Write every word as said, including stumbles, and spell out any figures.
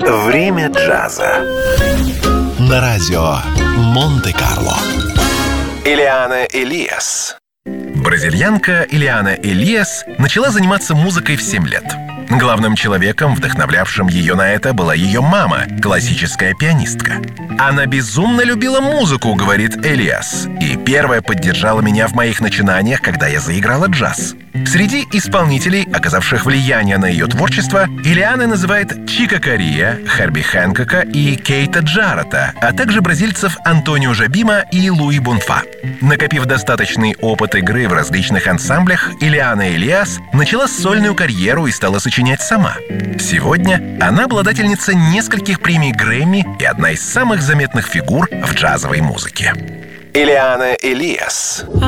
Время джаза. На радио Монте-Карло. Иллиана Элиас. Бразильянка Иллиана Элиас начала заниматься музыкой в семь лет. Главным человеком, вдохновлявшим ее на это, была ее мама, классическая пианистка. «Она безумно любила музыку», — говорит Элиас, «и первая поддержала меня в моих начинаниях, когда я заиграла джаз». Среди исполнителей, оказавших влияние на ее творчество, Иллиана называет Чика Кориа, Херби Хэнкока и Кейта Джарета, а также бразильцев Антонио Жабима и Луи Бонфа. Накопив достаточный опыт игры в различных ансамблях, Иллиана Элиас начала сольную карьеру и стала сочинять сама. Сегодня она обладательница нескольких премий Грэмми и одна из самых заметных фигур в джазовой музыке. Иллиана Элиас.